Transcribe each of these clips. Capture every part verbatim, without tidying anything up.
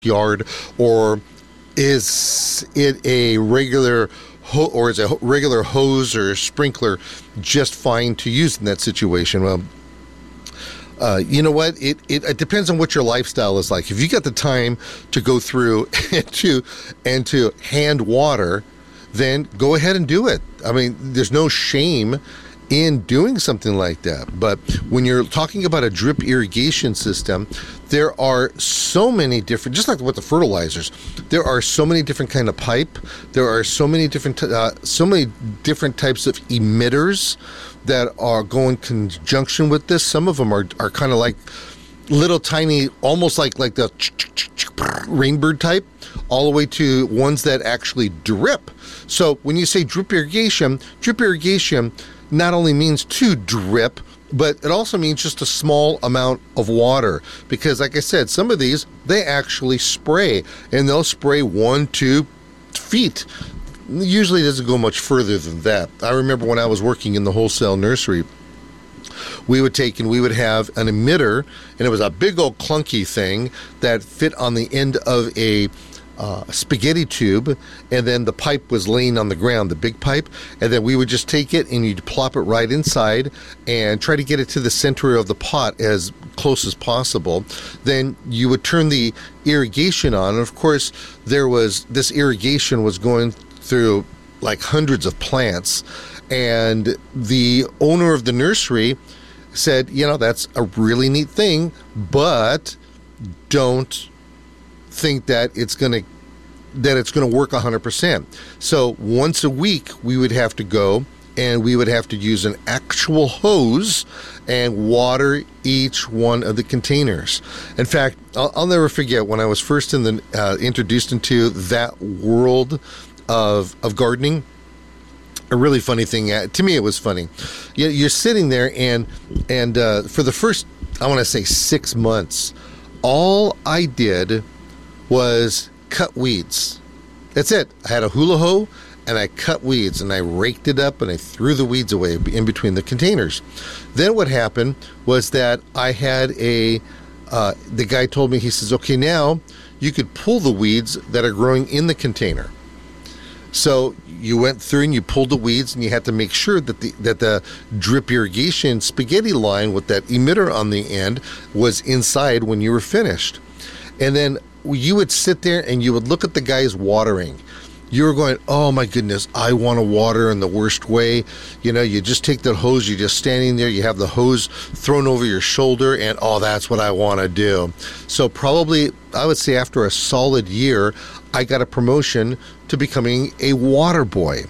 yard, or is it a regular ho- or is a regular hose or sprinkler just fine to use in that situation? Well, uh, you know what? It, it it depends on what your lifestyle is like. If you got the time to go through and to and to hand water, then go ahead and do it. I mean, there's no shame in doing something like that. But when you're talking about a drip irrigation system, there are so many different, just like with the fertilizers, there are so many different kind of pipe. There are so many different, uh, so many different types of emitters that are going in conjunction with this. Some of them are, are kind of like little tiny, almost like, like the rainbird type, all the way to ones that actually drip. So when you say drip irrigation, drip irrigation not only means to drip, but it also means just a small amount of water. Because like I said, some of these, they actually spray, and they'll spray one, two feet. Usually it doesn't go much further than that. I remember when I was working in the wholesale nursery, we would take and we would have an emitter, and it was a big old clunky thing that fit on the end of a Uh, spaghetti tube, and then the pipe was laying on the ground, the big pipe, and then we would just take it and you'd plop it right inside and try to get it to the center of the pot as close as possible. Then you would turn the irrigation on, and of course there was this irrigation was going through like hundreds of plants, and the owner of the nursery said, you know, that's a really neat thing, but don't think that it's going to that it's going to work one hundred percent. So once a week we would have to go and we would have to use an actual hose and water each one of the containers. In fact, I'll, I'll never forget when I was first in the uh, introduced into that world of of gardening. A really funny thing, uh, to me it was funny. You, you're sitting there and and uh, for the first, I want to say six months, all I did was cut weeds. That's it. I had a hula hoe and I cut weeds and I raked it up and I threw the weeds away in between the containers. Then what happened was that I had a, uh, the guy told me, he says, okay, now you could pull the weeds that are growing in the container. So you went through and you pulled the weeds, and you had to make sure that the that the drip irrigation spaghetti line with that emitter on the end was inside when you were finished. And then you would sit there and you would look at the guys watering. You were going, oh my goodness, I want to water in the worst way. You know, you just take the hose, you're just standing there, you have the hose thrown over your shoulder, and oh, that's what I want to do. So probably, I would say after a solid year, I got a promotion to becoming a water boy.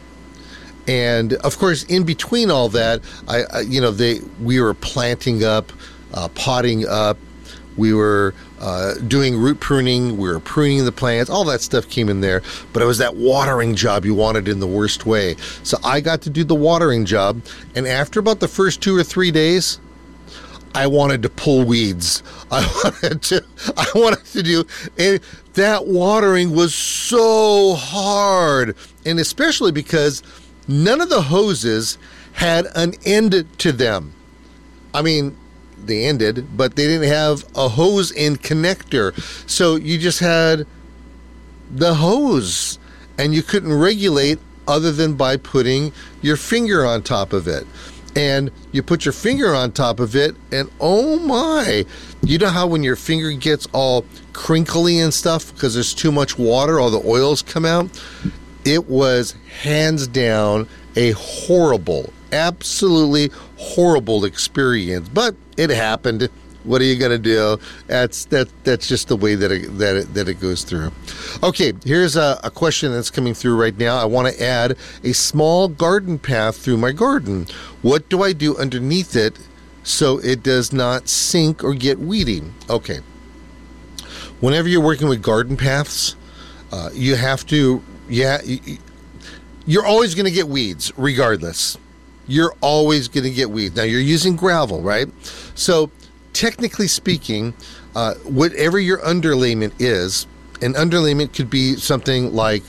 And of course, in between all that, I, I you know, they we were planting up, uh, potting up, we were uh, doing root pruning, we were pruning the plants, all that stuff came in there, but it was that watering job you wanted in the worst way. So I got to do the watering job, and after about the first two or three days, I wanted to pull weeds. I wanted to, I wanted to do, and that watering was so hard, and especially because none of the hoses had an end to them. I mean, they ended, but they didn't have a hose end connector. So you just had the hose, and you couldn't regulate other than by putting your finger on top of it. And you put your finger on top of it, and oh my, you know how when your finger gets all crinkly and stuff because there's too much water, all the oils come out? It was hands down a horrible, absolutely horrible experience, but it happened. What are you gonna do? That's that. That's just the way that it, that it, that it goes through. Okay, here's a, a question that's coming through right now. I want to add a small garden path through my garden. What do I do underneath it so it does not sink or get weedy? Okay. Whenever you're working with garden paths, uh, you have to. Yeah, you're always going to get weeds, regardless. You're always going to get weeds. Now, you're using gravel, right? So, technically speaking, uh, whatever your underlayment is, an underlayment could be something like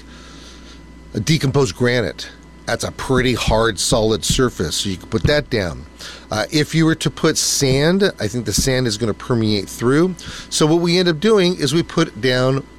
a decomposed granite. That's a pretty hard, solid surface, so you can put that down. Uh, if you were to put sand, I think the sand is going to permeate through. So what we end up doing is we put down